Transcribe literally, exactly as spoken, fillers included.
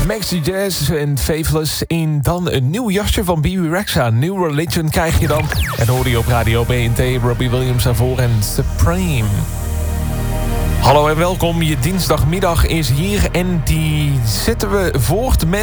Maxi Jazz en Faithless in dan een nieuw jasje van B B Rexha. New Religion krijg je dan. En hoorde je op Radio B N T, Robbie Williams daarvoor en Supreme. Hallo en welkom. Je dinsdagmiddag is hier en die zetten we voort met